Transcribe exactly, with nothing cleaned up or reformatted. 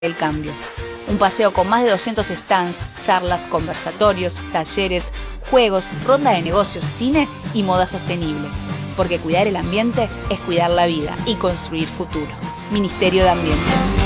el cambio. Un paseo con más de doscientos stands, charlas, conversatorios, talleres, juegos, ronda de negocios, cine y moda sostenible. Porque cuidar el ambiente es cuidar la vida y construir futuro. Ministerio de Ambiente.